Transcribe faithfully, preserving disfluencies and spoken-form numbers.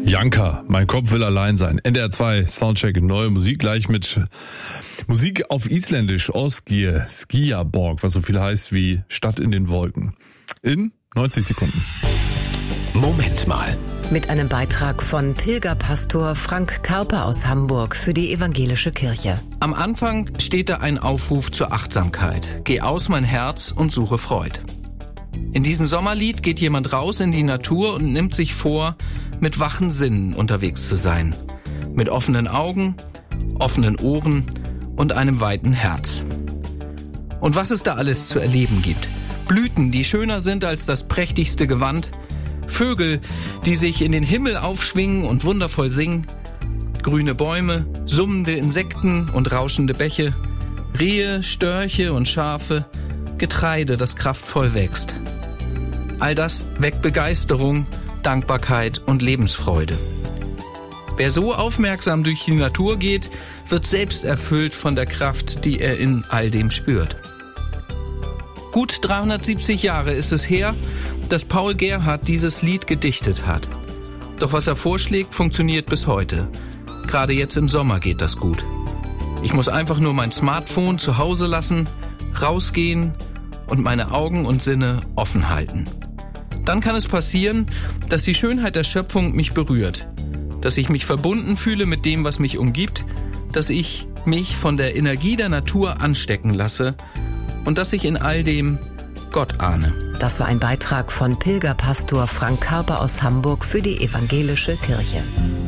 Janka, mein Kopf will allein sein. N D R zwei, Soundcheck, neue Musik, gleich mit Musik auf Isländisch, Osgir, Skiaborg, was so viel heißt wie Stadt in den Wolken. In neunzig Sekunden. Moment mal. Mit einem Beitrag von Pilgerpastor Frank Karpe aus Hamburg für die evangelische Kirche. Am Anfang steht da ein Aufruf zur Achtsamkeit. Geh aus mein Herz und suche Freud. In diesem Sommerlied geht jemand raus in die Natur und nimmt sich vor, mit wachen Sinnen unterwegs zu sein. Mit offenen Augen, offenen Ohren und einem weiten Herz. Und was es da alles zu erleben gibt. Blüten, die schöner sind als das prächtigste Gewand. Vögel, die sich in den Himmel aufschwingen und wundervoll singen. Grüne Bäume, summende Insekten und rauschende Bäche. Rehe, Störche und Schafe. Getreide, das kraftvoll wächst. All das weckt Begeisterung, Dankbarkeit und Lebensfreude. Wer so aufmerksam durch die Natur geht, wird selbst erfüllt von der Kraft, die er in all dem spürt. Gut dreihundertsiebzig Jahre ist es her, dass Paul Gerhardt dieses Lied gedichtet hat. Doch was er vorschlägt, funktioniert bis heute. Gerade jetzt im Sommer geht das gut. Ich muss einfach nur mein Smartphone zu Hause lassen, rausgehen und meine Augen und Sinne offen halten. Dann kann es passieren, dass die Schönheit der Schöpfung mich berührt, dass ich mich verbunden fühle mit dem, was mich umgibt, dass ich mich von der Energie der Natur anstecken lasse und dass ich in all dem Gott ahne. Das war ein Beitrag von Pilgerpastor Frank Karpe aus Hamburg für die evangelische Kirche.